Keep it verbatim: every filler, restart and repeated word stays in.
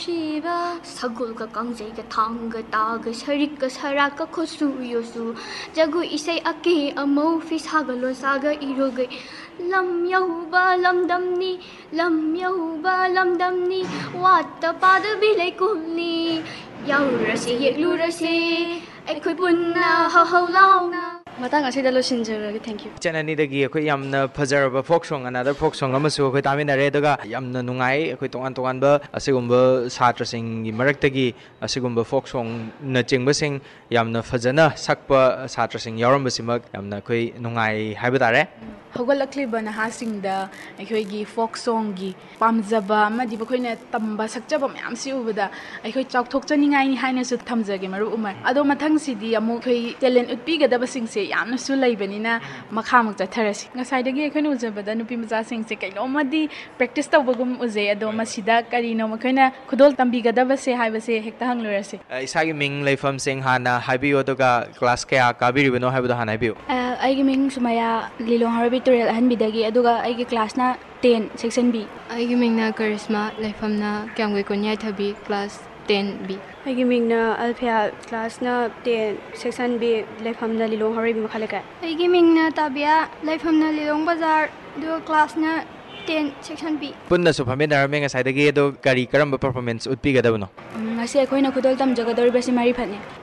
ꯅꯨꯡꯁꯤꯕ ꯁꯒꯣꯜꯒ ꯀꯥꯡꯖꯩꯒ ꯊꯥꯡꯒ ꯇꯥꯒ ꯁꯔꯤꯛꯀ ꯁꯔꯥꯛꯀ ꯈꯣꯠꯁꯨ ꯌꯣꯁꯨ ꯖꯒꯣꯏ ꯏꯁꯩ ꯑꯀꯦ ꯑꯃꯧ ꯐꯤꯁꯥꯒ ꯂꯣꯟꯁꯥꯒ ꯏꯔꯣꯒꯩ ꯂꯝ ꯌꯧꯕ ꯂꯝꯗꯝꯅꯤ ꯂꯝ ꯌꯧꯕ ꯂꯝꯗꯝꯅꯤ ꯋꯥꯠꯇ ꯄꯥꯗꯕꯤ ꯂꯩꯀꯣꯜꯅꯤ ꯌꯥꯎꯔꯨꯔꯁꯦ ꯌꯦꯛꯂꯨꯔꯁꯦ ꯑꯩꯈꯣꯏ ꯄꯨꯟꯅ ꯍꯧꯍꯧ ꯂꯥꯎꯅ ꯃꯇꯥꯡ ꯑꯁꯤꯗ ꯂꯣꯏꯁꯤꯟꯖꯔꯒꯦ ꯊꯦꯡꯛ ꯌꯨ ꯆꯠꯅꯅꯤꯗꯒꯤ ꯑꯩꯈꯣꯏ ꯌꯥꯝꯅ ꯐꯖꯔꯕ folk song another folk song ꯑꯃꯁꯨ ꯑꯩꯈꯣꯏ ꯇꯥꯃꯤꯟꯅꯔꯦ ꯑꯗꯨꯒ ꯌꯥꯝꯅ ꯅꯨꯡꯉꯥꯏ ꯑꯩꯈꯣꯏ ꯇꯣꯉꯥꯟ ꯇꯣꯉꯥꯟꯕ ꯑꯁꯤꯒꯨꯝꯕ ꯁꯥꯇ꯭ꯔꯁꯤꯡꯒꯤ ꯃꯔꯛꯇꯒꯤ ꯑꯁꯤꯒꯨꯝꯕ ꯐꯣꯛ ꯁꯣꯡꯅꯆꯤꯡꯕꯁꯤꯡ ꯌꯥꯝꯅ ꯐꯖꯅ ꯁꯛꯄ ꯁꯥꯇ꯭ꯔꯁꯤꯡ ꯌꯥꯎꯔꯝꯕꯁꯤꯃꯛ ꯌꯥꯝꯅ ꯑꯩꯈꯣꯏ ꯅꯨꯡꯉꯥꯏ ꯍꯥꯏꯕ ꯇꯥꯔꯦ ꯍꯧꯒꯠꯂꯛꯂꯤꯕ ꯅꯍꯥꯁꯤꯡꯗ ꯑꯩꯈꯣꯏꯒꯤ ꯐꯣꯛ ꯁꯣꯡꯒꯤ ꯄꯥꯝꯖꯕ ꯑꯃꯗꯤ ꯃꯈꯣꯏꯅ ꯇꯝꯕ ꯁꯛꯆꯕ ꯃꯌꯥꯝꯁꯤ ꯎꯕꯗ ꯑꯩꯈꯣꯏ ꯆꯥꯎꯊꯣꯛꯆꯅꯤꯡꯉꯥꯏꯅꯤ ꯍꯥꯏꯅꯁꯨ ꯊꯝꯖꯒꯦ ꯃꯔꯨꯞ ꯎꯃꯔ ꯑꯗꯣ ꯃꯊꯪꯁꯤꯗꯤ ꯑꯃꯨꯛ ꯑꯩꯈꯣꯏ ꯇꯦꯂꯦꯟ ꯎꯠꯄꯤꯒꯗꯕꯁꯤꯡꯁꯦ ꯌꯥꯝꯅꯁꯨ ꯂꯩꯕꯅꯤꯅ ꯃꯈꯥꯃꯨꯛ ꯆꯠꯊꯔꯁꯤ ꯉꯁꯥꯏꯗꯒꯤ ꯑꯩꯈꯣꯏꯅ ꯎꯖꯕꯗ ꯅꯨꯄꯤ ꯃꯆꯥꯁꯤꯡꯁꯦ ꯀꯩꯅꯣꯝꯃꯗꯤ ꯄ꯭ꯔꯦꯛꯇꯤꯁ ꯇꯧꯕꯒꯨꯝ ꯎꯖꯩ ꯑꯗꯣ ꯃꯁꯤꯗ ꯀꯔꯤꯅꯣ ꯃꯈꯣꯏꯅ ꯈꯨꯗꯣꯜ ꯇꯝꯕꯤꯒꯗꯕꯁꯦ ꯍꯥꯏꯕꯁꯦ ꯍꯦꯛꯇ ꯍꯪꯂꯨꯔꯁꯤ ꯏꯁꯥꯒꯤ ꯃꯤꯡ ꯂꯩꯐꯝꯁꯤꯡ ꯍꯥꯟꯅ ꯍꯥꯏꯕꯤꯌꯨ ꯑꯗꯨꯒ ꯀ꯭ꯂꯥꯁ ꯀꯌꯥ ꯀꯥꯕꯤꯔꯤꯕꯅꯣ ꯍꯥꯏꯕꯗꯣ ꯍꯥꯟꯅ ꯍꯥꯏꯕꯤꯌꯨ ꯑꯩꯒꯤ ꯃꯤꯡ ꯁꯨꯃꯌꯥ ꯂꯤꯂꯣꯡ ꯍꯔꯥꯏꯕꯤ ꯇꯨꯔꯦꯜ ꯑꯍꯟꯕꯤꯗꯒꯤ ꯑꯗꯨꯒ ꯑꯩꯒꯤ ꯀ꯭ꯂꯥꯁꯅ ꯇꯦꯟ ꯁꯦꯛꯁꯟ ꯕꯤ ꯑꯩꯒꯤ ꯃꯤꯡꯅ ꯀꯔꯤꯁꯃꯥ ꯂꯩꯐꯝꯅ ꯀ꯭ꯌꯥꯝꯒꯩ ꯀꯣꯟꯌꯥꯏꯊꯕꯤ ꯀ꯭ꯂꯥꯁ ꯇꯦꯟ ꯕꯤ ꯑꯩꯒꯤ ꯃꯤꯡꯅ ꯑꯜꯐꯤꯌꯥ ꯀ꯭ꯂꯥꯁꯅ ꯇꯦꯟ ꯁꯦꯛꯁꯟ ꯕꯤ ꯂꯩꯐꯝꯅ ꯂꯤꯂꯣꯡ ꯍꯔꯥꯏꯕꯤ ꯃꯈꯥ ꯂꯩꯀꯥꯏ ꯑꯩꯒꯤ ꯃꯤꯡꯅ ꯇꯥꯕꯤꯌꯥ ꯂꯩꯐꯝꯅ ꯂꯤꯂꯣꯡ ꯕꯖꯥꯔ ꯑꯗꯨꯒ ꯀ꯭ꯂꯥꯁꯅ ꯇꯦꯟ ꯁꯦꯛꯁꯟ ꯕꯤ ꯄꯨꯟꯅꯁꯨ ꯐꯝꯃꯤꯟꯅꯔꯝꯃꯦ ꯉꯁꯥꯏꯗꯒꯤ ꯑꯗꯣ ꯀꯔꯤ ꯀꯔꯝꯕ ꯄꯔꯐꯣꯔꯃꯦꯟꯁ ꯎꯠꯄꯤꯒꯗꯕꯅꯣ ꯉꯁꯤ ꯑꯩꯈꯣꯏꯅ ꯈꯨꯗꯣꯜ ꯇꯝꯖꯒꯗꯧꯔꯤꯕꯁꯤ ꯃꯔꯤꯐꯠꯅꯤ